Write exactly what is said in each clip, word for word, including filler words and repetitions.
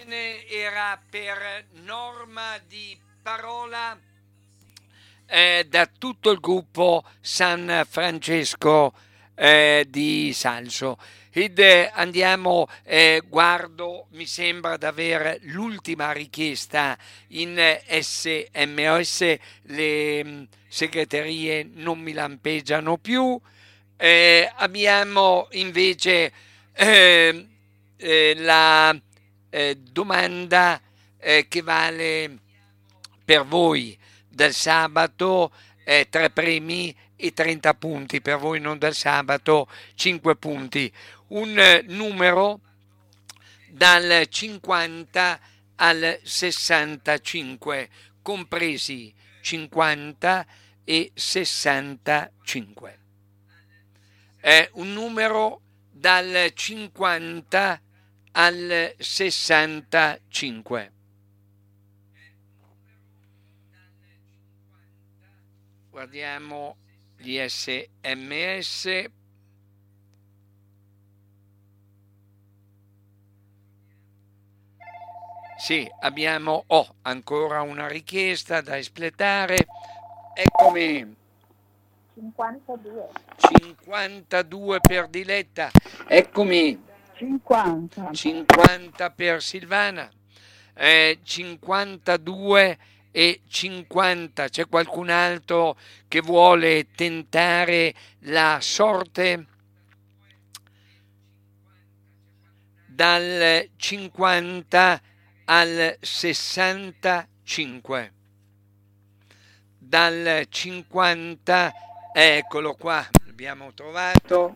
Bene, era per norma di parola eh, da tutto il gruppo San Francesco eh, di Salso. Ed eh, andiamo, eh, guardo, mi sembra di avere l'ultima richiesta in S M S, le mh, segreterie non mi lampeggiano più. Eh, abbiamo invece eh, eh, la eh, domanda eh, che vale per voi del sabato, eh, tre premi e trenta punti, per voi non del sabato cinque punti, un eh, numero dal cinquanta al sessantacinque, compresi cinquanta e sessantacinque. È un numero dal cinquanta al sessantacinque. Guardiamo gli S M S. Sì, abbiamo oh, ancora una richiesta da espletare. Eccomi. cinquantadue. cinquantadue per Diletta. Eccomi. cinquanta. cinquanta per Silvana. Eh, cinquantadue e cinquanta. C'è qualcun altro che vuole tentare la sorte? Dal cinquanta al sessantacinque. Dal cinquanta, eccolo qua, l'abbiamo trovato.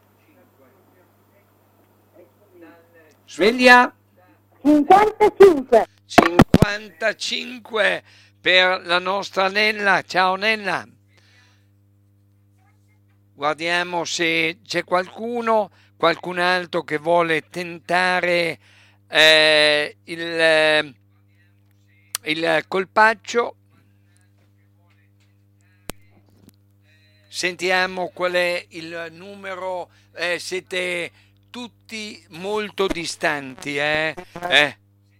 Sveglia. cinquantacinque. cinquantacinque per la nostra Nella. Ciao Nella. Guardiamo se c'è qualcuno, qualcun altro che vuole tentare eh, il, il colpaccio. Sentiamo qual è il numero. Eh, siete tutti molto distanti, eh? eh?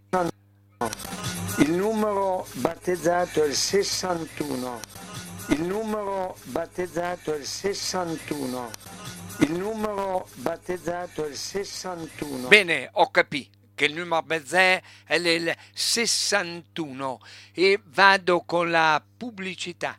Il numero battezzato è il sessantuno. Il numero battezzato è il sessantuno. Il numero battezzato è il sessantuno. Bene, ho capito che il numero battezzato è il sessantuno e vado con la pubblicità.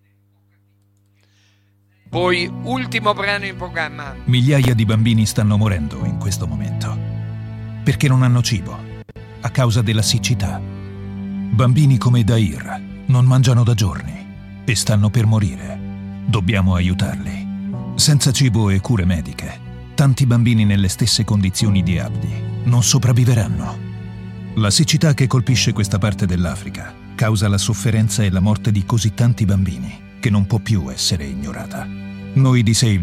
Poi, ultimo brano in programma. Migliaia di bambini stanno morendo in questo momento perché non hanno cibo a causa della siccità. Bambini come Dair non mangiano da giorni e stanno per morire. Dobbiamo aiutarli. Senza cibo e cure mediche, tanti bambini nelle stesse condizioni di Abdi non sopravviveranno. La siccità che colpisce questa parte dell'Africa causa la sofferenza e la morte di così tanti bambini che non può più essere ignorata. Noi di Save